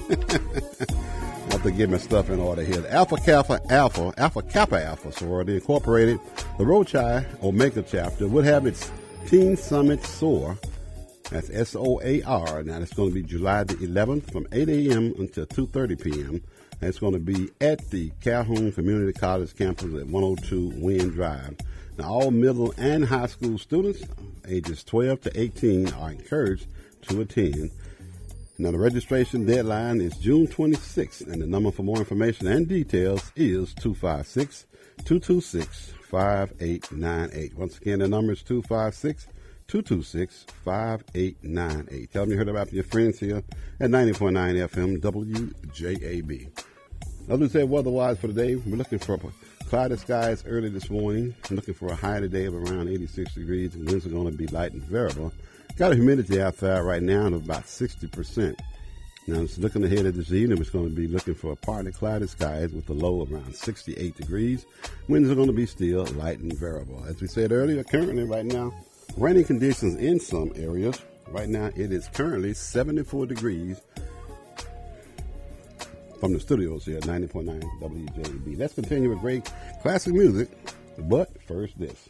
I have to get my stuff in order here. The Alpha Kappa Alpha sorority incorporated, the Rochai Omega chapter would have its Teen Summit SOAR. That's SOAR. Now, it's going to be July the 11th from 8 a.m. until 2:30 p.m. And it's going to be at the Calhoun Community College campus at 102 Wynn Drive. Now, all middle and high school students ages 12 to 18 are encouraged to attend. Now, the registration deadline is June 26th, and the number for more information and details is 256-226-5898. Once again, the number is 256-226-5898. Tell them you heard about your friends here at 90.9 FM WJAB. Others say weather-wise for today, we're looking for cloudy skies early this morning. I'm looking for a high today of around 86 degrees, and winds are going to be light and variable. Got a humidity outside right now of about 60%. Now, it's looking ahead at this evening, it's going to be looking for partly cloudy skies with a low of around 68 degrees. Winds are going to be still light and variable. As we said earlier, currently right now, raining conditions in some areas. Right now, it is currently 74 degrees from the studios here at 90.9 WJB. Let's continue with great classic music, but first this.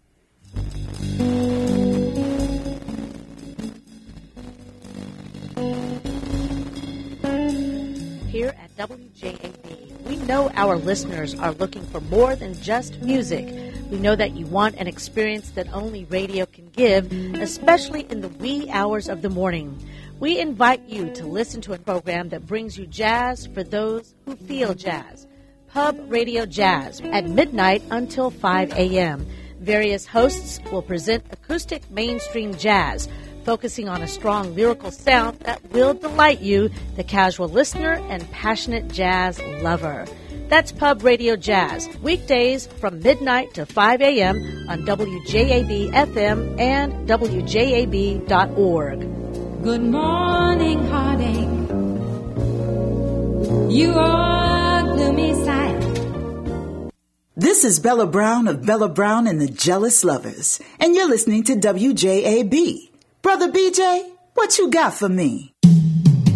Here at WJAB, we know our listeners are looking for more than just music. We know that you want an experience that only radio can give, especially in the wee hours of the morning. We invite you to listen to a program that brings you jazz for those who feel jazz. Pub Radio Jazz at midnight until 5 a.m. Various hosts will present acoustic mainstream jazz, focusing on a strong lyrical sound that will delight you, the casual listener and passionate jazz lover. That's Pub Radio Jazz, weekdays from midnight to 5 a.m. on WJAB FM and WJAB.org. Good morning, heartache. You are gloomy sight. This is Bella Brown of Bella Brown and the Jealous Lovers, and you're listening to WJAB. Brother BJ, what you got for me?